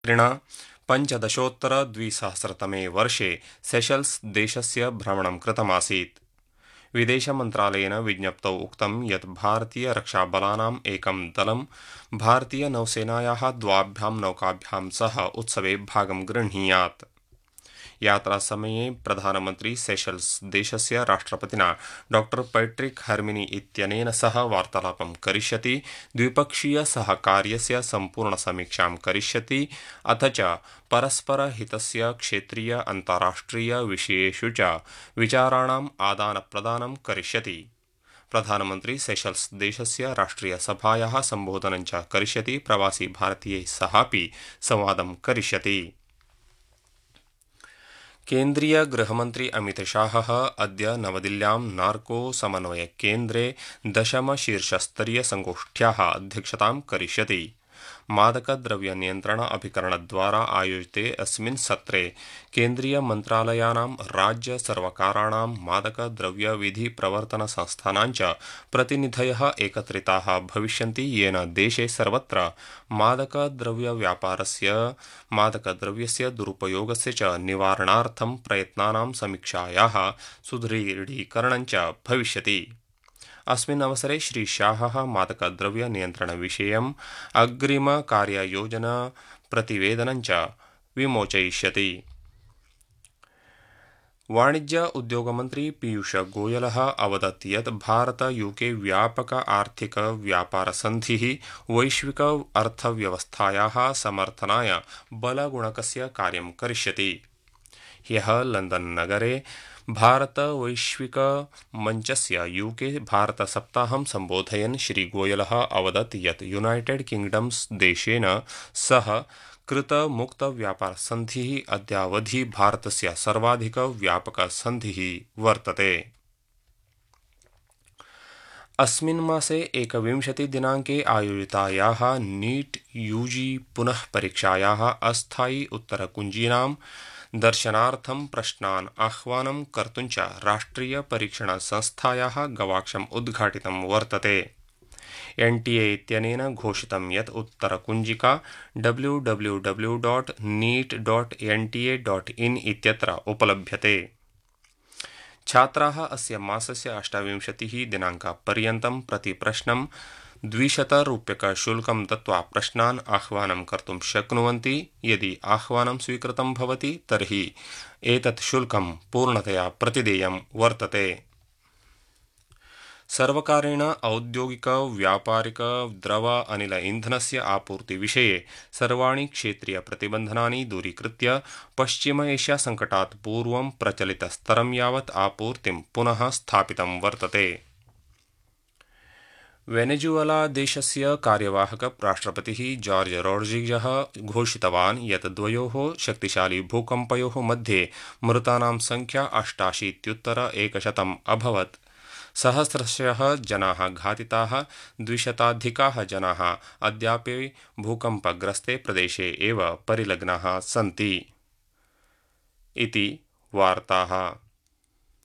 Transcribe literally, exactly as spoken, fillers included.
पञ्चदशोत्तरद्विसहस्रतमे वर्षे सेशल्स् देशस्य भ्रमणं कृतमासीत्। विदेशमन्त्रालयेन विज्ञप्तौ उक्तं यत् भारतीयरक्षाबलानाम् एकं दलं भारतीयनौसेनायाः द्वाभ्यां नौकाभ्यां सह उत्सवे भागं गृह्णीयात्। यात्रासमये प्रधानमन्त्री सेशल्स् देशस्य राष्ट्रपतिना डॉ पैट्रिक हर्मिनी इत्यनेन सह वार्तालापं करिष्यति, द्विपक्षीय सहकार्यस्य सम्पूर्णसमीक्षां करिष्यति अथ च परस्परहितस्य क्षेत्रीय अन्ताराष्ट्रिय विषयेषु च विचाराणाम् आदानप्रदानं करिष्यति। प्रधानमन्त्री सेशल्स् देशस्य राष्ट्रियसभायाः सम्बोधनं च करिष्यति, प्रवासी भारतीयैः सहापि संवादं करिष्यति। केन्द्रीय गृहमन्त्री अमितशाहः अद्य नवदिल्ल्यां नार्को समन्वय केन्द्रे दशम शीर्षस्तरीय संगोष्ठ्याः अध्यक्षतां करिष्यति। मादकद्रव्यनियन्त्रण अभिकरणद्वारा आयोजिते अस्मिन् सत्रे केन्द्रीय मन्त्रालयानां राज्य सर्वकाराणां मादकद्रव्यविधि प्रवर्तन संस्थानां च प्रतिनिधयः एकत्रिताः भविष्यन्ति, येन देशे सर्वत्र मादकद्रव्यव्यापारस्य मादकद्रव्यस्य दुरुपयोगस्य च निवारणार्थं प्रयत्नानां समीक्षायाः सुदृढीकरणं च भविष्यति। अस्मिन् अवसरे श्री शाहः मादकद्रव्य नियन्त्रणविषयम् अग्रिमकार्ययोजना प्रतिवेदनं च विमोचयिष्यति। वाणिज्य उद्योगमन्त्री पीयूष गोयलः अवदत् यत् भारत यूके व्यापक आर्थिक व्यापारसन्धिः वैश्विक अर्थव्यवस्थायाः समर्थनाय बलगुणकस्य कार्यं करिष्यति। ह्यः लंदन नगरे भारत वैश्विक मंचस्य यूके भारत सप्ताहं सम्बोधयन् श्री गोयलः अवदत् यत् यूनाइटेड किंगडम्स देशेन सह कृत मुक्त व्यापार सन्धिः अद्यावधि भारतस्य सर्वाधिक व्यापक सन्धिः वर्तते। अस्मिन् मासे एकविंशति दिनाङ्के आयोजितायाः नीट यूजी पुनः परीक्षायाः अस्थायि उत्तरकुञ्जीनां दर्शनार्थं प्रश्नान् आह्वानं कर्तुं च राष्ट्रिय परीक्षण संस्थायाः गवाक्षम् उद्घाटितं वर्तते। एनटीए इत्यनेन घोषितं यत् उत्तरकुञ्जिका W W W dot NEET dot N T A dot in इत्यत्र उपलभ्यते। छात्राः अस्य मासस्य अष्टाविंशतिः दिनाङ्कपर्यन्तं प्रतिप्रश्नं द्विशतरूप्यकशुल्कं दत्त्वा प्रश्नान् आह्वानं कर्तुं शक्नुवन्ति। यदि आह्वानं स्वीकृतं भवति तर्हि एतत् शुल्कं पूर्णतया प्रतिदेयं वर्तते। सर्वकारेण औद्योगिक व्यापारिक द्रव अनिल इन्धनस्य आपूर्ति विषये सर्वाणि क्षेत्रीय प्रतिबन्धनानि दूरीकृत्य पश्चिम एशिया संकटात् पूर्वं प्रचलितस्तरं यावत् आपूर्तिं पुनः स्थापितं वर्तते। वेनेजुएला देशस्य कार्यवाहक राष्ट्रपतिः जॉर्ज रोड्रिगज़ घोषितवान् यत् द्वयोः शक्तिशाली भूकम्पयोः मध्ये मृतानां संख्या अष्टाशीत्युत्तर एकशतम् अभवत्। सहस्रशः जनाः घातिताः, द्विशताधिकाः जनाः अद्यापि भूकम्पग्रस्ते प्रदेशे एव परिलग्नाः सन्ति। इति वार्ताः।